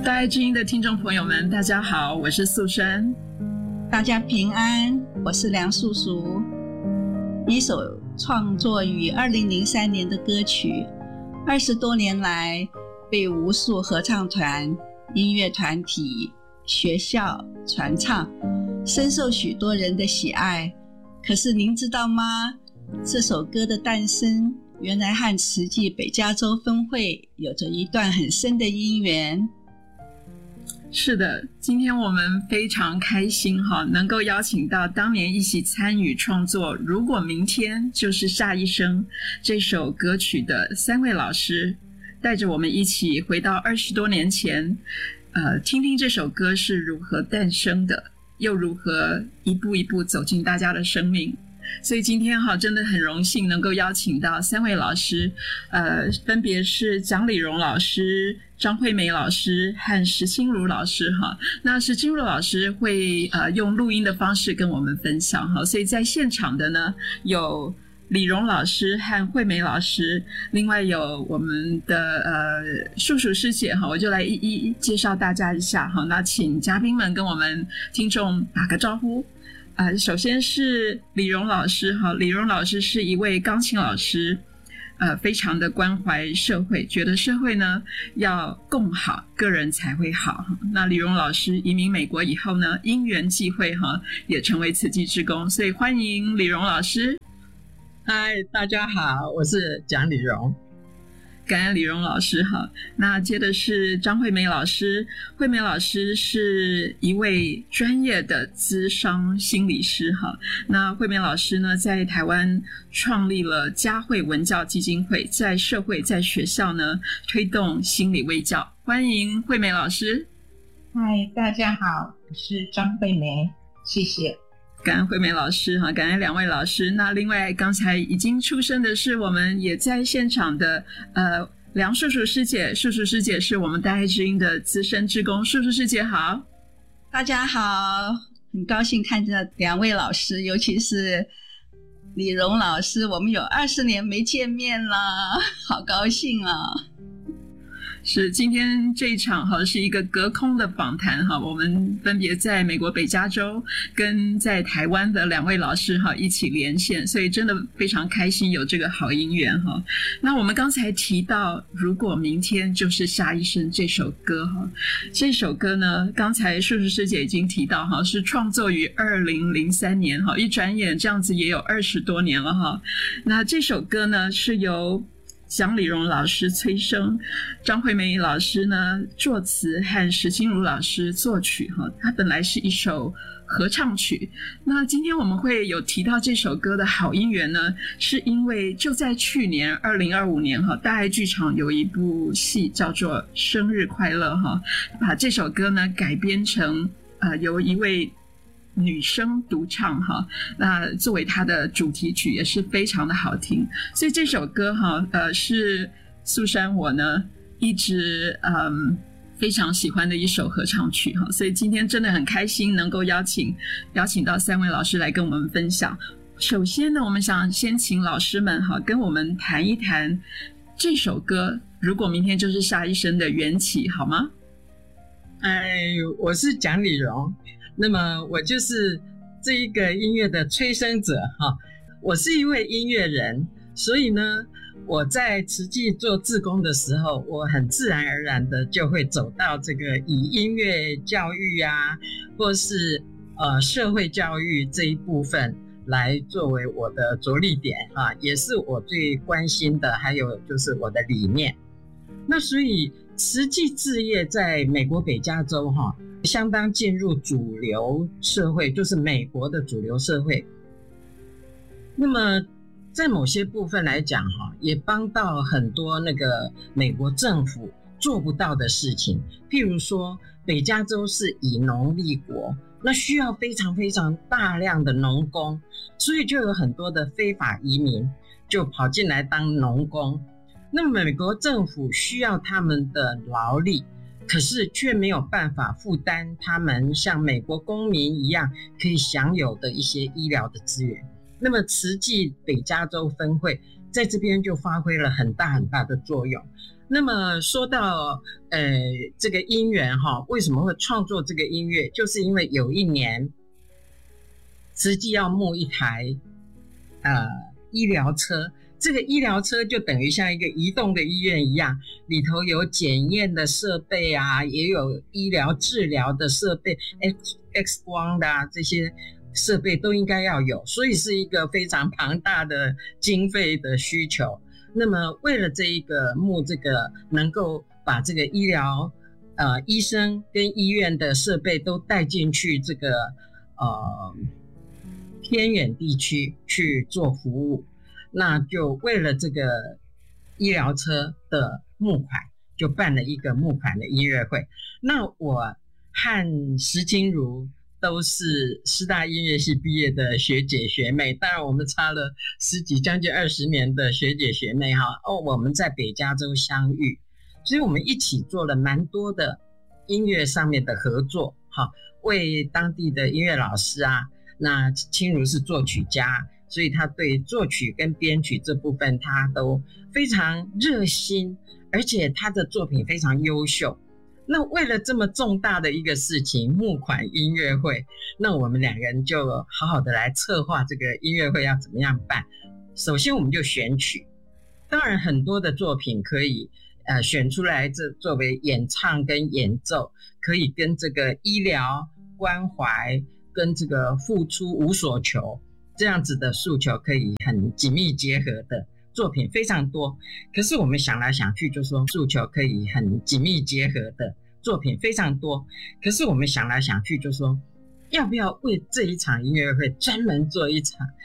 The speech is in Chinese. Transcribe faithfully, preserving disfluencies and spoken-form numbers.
大爱之音的听众朋友们，大家好，我是素珊。 大家平安，我是梁素淑。一首创作于二零零三年的歌曲，二十多年来被无数合唱团、音乐团体、学校传唱，深受许多人的喜爱。可是您知道吗？这首歌的诞生原来和慈济北加州分会有着一段很深的因缘。 是的，今天我们非常开心哈，能够邀请到当年一起参与创作《如果明天就是下一生》这首歌曲的三位老师，带着我们一起回到二十多年前，呃，听听这首歌是如何诞生的，又如何一步一步走进大家的生命。所以今天哈，真的很荣幸能够邀请到三位老师，呃，分别是蒋理荣老师、张惠美老师和石清如老师哈。那石清如老师会呃用录音的方式跟我们分享哈，所以在现场的呢有理荣老师和惠美老师，另外有我们的呃树树师姐哈，我就来一一介绍大家一下哈。那请嘉宾们跟我们听众打个招呼。呃，首先是理荣老师哈，理荣老师是一位钢琴老师，呃，非常的关怀社会，觉得社会呢要共好，个人才会好。那理荣老师移民美国以后呢，因缘际会哈，也成为慈济志工，所以欢迎理荣老师。 嗨，大家好，我是蒋理荣。 感恩理荣老师哈。那接的是张惠美老师，惠美老师是一位专业的咨商心理师哈。那惠美老师呢，在台湾创立了嘉惠文教基金会，在社会在学校呢推动心理卫教。欢迎惠美老师。 嗨，大家好，我是张惠美，谢谢。 感恩惠美老师哈，感恩两位老师。那另外刚才已经出生的是我们也在现场的呃梁树树师姐，树树师姐是我们大爱之音的资深志工，树树师姐好。 大家好，很高兴看着两位老师，尤其是理荣老师，我们有二十年没见面了，好高兴啊！ 是，今天这一场哈是一个隔空的访谈哈，我们分别在美国北加州跟在台湾的两位老师哈一起连线，所以真的非常开心有这个好姻缘哈。那我们刚才提到如果明天就是下一生这首歌哈，这首歌呢刚才树树师姐已经提到哈，是创作于二零零三年哈，一转眼这样子也有二十多年了哈。那这首歌呢是由蒋理荣老师催生，张惠美老师呢作词和石清如老师作曲哈，它本来是一首合唱曲。那今天我们会有提到这首歌的好姻缘呢，是因为就在去年二零二五年哈，大爱剧场有一部戏叫做《生日快乐》哈，把这首歌呢改编成呃由一位女生独唱哈，那作为它的主题曲也是非常的好听，所以这首歌哈，呃，是素珊我呢一直嗯非常喜欢的一首合唱曲哈，所以今天真的很开心能够邀请邀请到三位老师来跟我们分享。首先呢，我们想先请老师们哈跟我们谈一谈这首歌如果明天就是下一生的缘起好吗？ 哎，我是蒋理荣。那么我就是这一个音乐的催生者哈，我是一位音乐人，所以呢，我在慈济做志工的时候，我很自然而然的就会走到这个以音乐教育啊，或是呃社会教育这一部分来作为我的着力点啊，也是我最关心的，还有就是我的理念。那所以慈济志业在美国北加州哈，相当进入主流社会，就是美国的主流社会。那么在某些部分来讲哈，也帮到很多那个美国政府做不到的事情。譬如说北加州是以农立国，那需要非常非常大量的农工，所以就有很多的非法移民就跑进来当农工。那么美国政府需要他们的劳力，可是却没有办法负担他们像美国公民一样可以享有的一些医疗的资源。那么慈济北加州分会在这边就发挥了很大很大的作用。那么说到呃这个因缘哈，为什么会创作这个音乐，就是因为有一年慈济要募一台呃医疗车，这个医疗车就等于像一个移动的医院一样，里头有检验的设备啊，也有医疗治疗的设备 X, X 光的啊，这些设备都应该要有，所以是一个非常庞大的经费的需求。那么为了这一个募这个能够把这个医疗呃医生跟医院的设备都带进去这个呃偏远地区去做服务，那就为了这个医疗车的募款，就办了一个募款的音乐会。那我和石清如都是师大音乐系毕业的学姐学妹，当然我们差了十几将近二十年的学姐学妹哈。哦，我们在北加州相遇，所以我们一起做了蛮多的音乐上面的合作哈，为当地的音乐老师啊，那清如是作曲家，所以他对作曲跟编曲这部分他都非常热心，而且他的作品非常优秀。那为了这么重大的一个事情，募款音乐会，那我们两个人就好好的来策划这个音乐会要怎么样办。首先我们就选曲，当然很多的作品可以呃选出来，这作为演唱跟演奏，可以跟这个医疗关怀跟这个付出无所求这样子的诉求可以很紧密结合的作品非常多。可是我们想来想去就说诉求可以很紧密结合的作品非常多，可是我们想来想去就说要不要为这一场音乐会专门做一场